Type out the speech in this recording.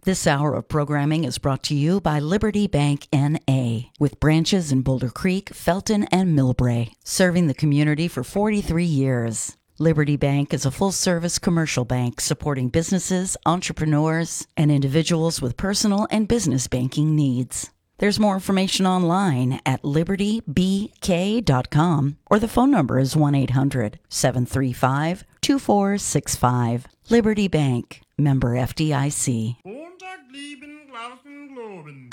This hour of programming is brought to you by Liberty Bank N.A., with branches in Boulder Creek, Felton, and Millbrae, serving the community for 43 years. Liberty Bank is a full-service commercial bank supporting businesses, entrepreneurs, and individuals with personal and business banking needs. There's more information online at libertybk.com, or the phone number is 1-800-735-2465. Liberty Bank, member FDIC. Montag lieben Glauben globen.